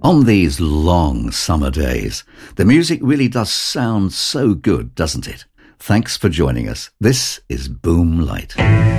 On these long summer days, the music really does sound so good, doesn't it? Thanks for joining us. This is Boom Light.